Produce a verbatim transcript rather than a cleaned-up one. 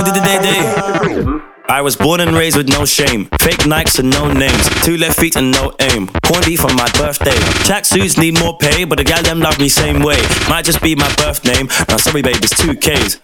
I was born and raised with no shame. Fake Nikes and no names. Two left feet and no aim. Corned beef on my birthday. Tracksuits need more pay, but the gal them love me same way. Might just be my birth name. Now sorry babe, it's two K's.